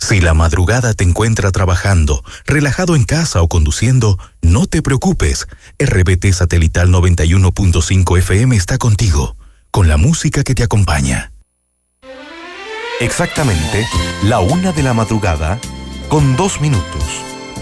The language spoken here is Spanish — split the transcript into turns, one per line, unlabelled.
Si la madrugada te encuentra trabajando, relajado en casa o conduciendo, no te preocupes. RBT Satelital 91.5 FM está contigo, con la música que te acompaña.
Exactamente, 1:00 de la madrugada, con 2 minutos.